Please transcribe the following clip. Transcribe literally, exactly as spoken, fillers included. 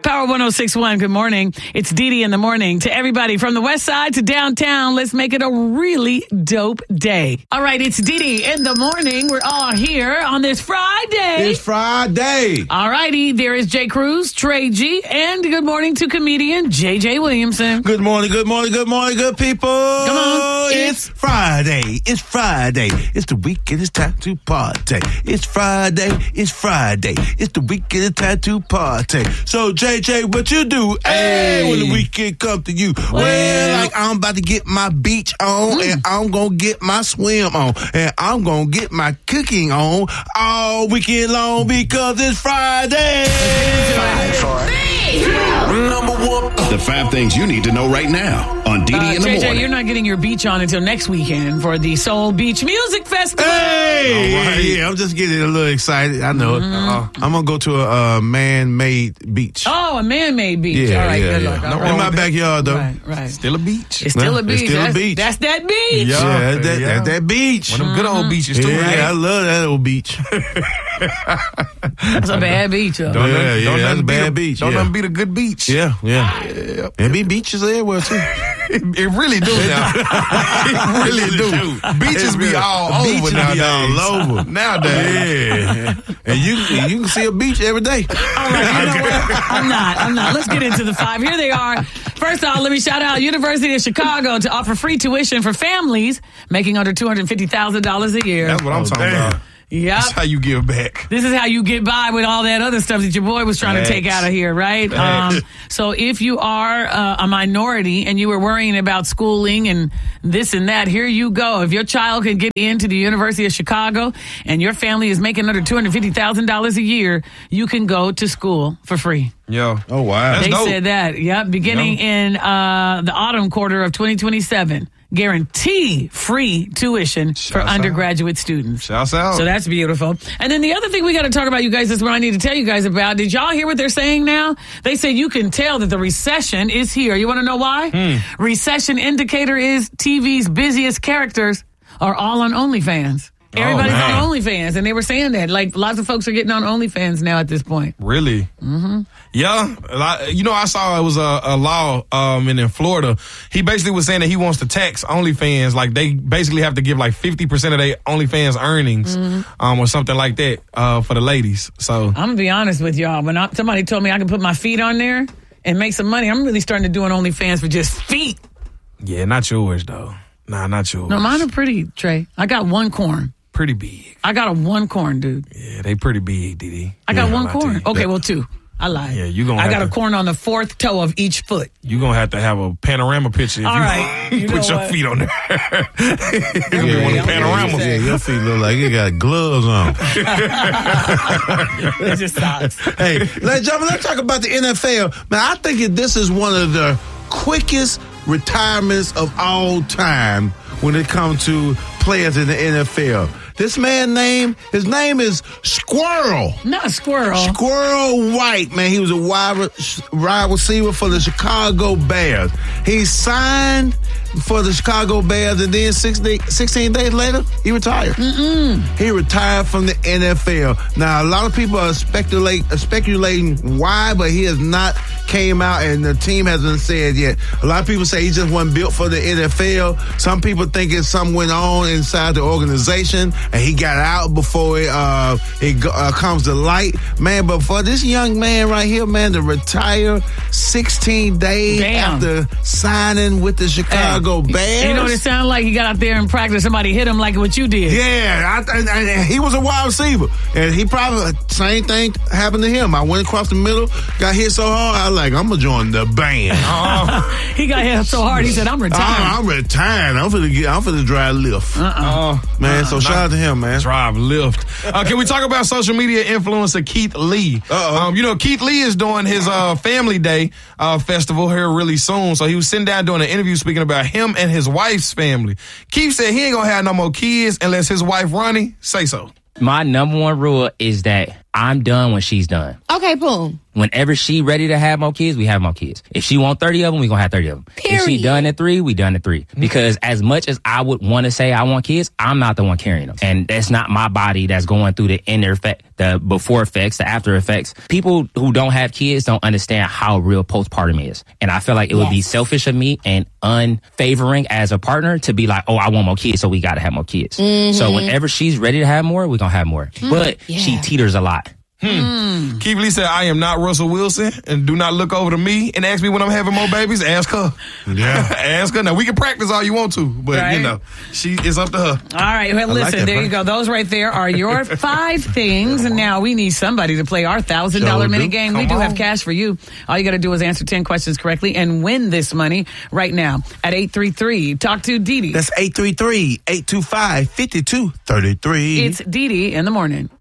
Power one oh six point one, good morning. It's Dee Dee in the morning. To everybody from the west side to downtown, let's make it a really dope day. All right, it's Dee Dee in the morning. We're all here on this Friday. It's Friday. All righty, there is Jay Cruz, Trey G, and good morning to comedian J J Williamson. Good morning, good morning, good morning, good people. Come on. It's Friday. It's Friday. It's the weekend. It's time to party. It's Friday. It's Friday. It's the weekend. It's time to party. So, J J, what you do? Hey, hey when the weekend come to you? Well, well like I'm about to get my beach on, mm. and I'm going to get my swim on, and I'm going to get my cooking on all weekend long because it's Friday. Five, four, three, two, number one. The five things you need to know right now on Dee Dee uh, in the J J, morning. You're not getting your beach on until next weekend for the Soul Beach Music Festival. Hey! All right. Yeah, I'm just getting a little excited. I know mm-hmm. it. Uh, I'm going to go to a uh, man-made beach. Oh, a man-made beach. Yeah, all right, yeah, good yeah. luck. No, in my backyard, though. Right, right. Still a beach. It's still no, a beach. It's still that's, a beach. That's that beach. Yeah, yeah that's, that, yeah. that's that beach. One of them good old beaches, too, yeah, right? I love that old beach. That's a bad beach, though. Don't yeah, none, yeah, don't that's a bad a, beach. Don't yeah. nothing beat a good beach. Yeah, yeah. yeah. And be beaches everywhere, too. it, it really do now. it really do. Beaches be all over beaches nowadays. Be all over. nowadays. Yeah. And you, you can see a beach every day. All right, you know what? I'm not. I'm not. Let's get into the five. Here they are. First off, let me shout out University of Chicago to offer free tuition for families making under two hundred fifty thousand dollars a year. That's what I'm Oh, talking damn. about. Yep. That's how you give back. This is how you get by with all that other stuff that your boy was trying Facts. to take out of here, right? Um, so if you are uh, a minority and you were worrying about schooling and this and that, here you go. If your child can get into the University of Chicago and your family is making under two hundred fifty thousand dollars a year, you can go to school for free. Yo. Oh, wow. That's They dope. said that, yep, beginning Yep. in uh, the autumn quarter of twenty twenty-seven. Guarantee free tuition Shouts for out. undergraduate students. Shouts out. So that's beautiful. And then the other thing we got to talk about, you guys, is what I need to tell you guys about. Did y'all hear what they're saying now? They say you can tell that the recession is here. You want to know why? Hmm. Recession indicator is T V's busiest characters are all on OnlyFans. Everybody's man. on OnlyFans, and they were saying that. Like, lots of folks are getting on OnlyFans now at this point. Really? Mm-hmm. Yeah. A lot- You know, I saw it was a, a law um, in, in Florida. He basically was saying that he wants to tax OnlyFans. Like, they basically have to give like fifty percent of their OnlyFans earnings Mm-hmm. um, or something like that uh, for the ladies. So, I'm going to be honest with y'all. When I, somebody told me I could put my feet on there and make some money, I'm really starting to do an OnlyFans for just feet. yeah, not yours, though. Nah, not yours. No, mine are pretty, Trey. I got one corn. Pretty big. I got a one corn, dude. Yeah, they pretty big, Dee Dee. I got Yeah, one lie to corn. you. Okay, That- well, two. I lied. Yeah, you gonna I have got a to- corn on the fourth toe of each foot. You're going to have to have a panorama picture if All you, right. You put know your what? feet on there. Yeah, you want yeah, a panorama. Yeah, your feet look like you got gloves on. It's just socks. Hey, ladies and gentlemen, let's talk about the N F L. Man, I think that this is one of the quickest retirements of all time when it comes to players in the N F L. This man name, his name is Squirrel. Not squirrel. Squirrel White, man. He was a wide, re- wide receiver for the Chicago Bears. He signed for the Chicago Bears, and then six day, sixteen days later, he retired. Mm-mm. He retired from the N F L. Now, a lot of people are speculate, uh, speculating why, but he has not came out, and the team hasn't said yet. A lot of people say he just wasn't built for the N F L. Some people think it's something went on inside the organization, and he got out before it, uh, it uh, comes to light. Man, but for this young man right here, man, to retire sixteen days Damn. after signing with the Chicago Hey, Bears. You know what it sounded like? He got out there in practice. Somebody hit him like what you did. Yeah, I, and, and he was a wide receiver, and he probably same thing happened to him. I went across the middle, got hit so hard, I was like, I'm gonna join the band. Oh, He got hit so hard, he said, I'm retired. I'm, I'm retired. I'm finna get. I'm finna drive Lyft, Uh-uh. oh, man. So shout out to him, man. drive Lyft. Uh, can we talk about social media influencer Keith Lee? Uh-oh. Um, you know, Keith Lee is doing his uh, Family Day uh, festival here really soon. So he was sitting down doing an interview speaking about him and his wife's family. Keith said he ain't gonna have no more kids unless his wife Ronnie say so. My number one rule is that I'm done when she's done. Okay, boom. Whenever she ready to have more kids, we have more kids. If she want thirty of them, we gonna have thirty of them. Period. If she done at three, we done at three. Because as much as I would want to say I want kids, I'm not the one carrying them. And that's not my body that's going through the inner effect, the before effects, the after effects. People who don't have kids don't understand how real postpartum is. And I feel like it would Yes. be selfish of me and unfavoring as a partner to be like, oh, I want more kids, so we gotta have more kids. Mm-hmm. So whenever she's ready to have more, we gonna have more. But Yeah. she teeters a lot. Hmm. Keith Lee said, I am not Russell Wilson, and do not look over to me and ask me when I'm having more babies. Ask her. Yeah. Ask her. Now, we can practice all you want to, but, Right. you know, she it's up to her. All right, well, like listen, that, there bro. you go. Those right there are your five things. And now we need somebody to play our one thousand dollars Sure minute do. game. We Come do have on. cash for you. All you got to do is answer ten questions correctly and win this money right now at eight three three. Talk to Dee Dee. That's eight three three, eight two five, five two three three. It's Dee Dee in the morning.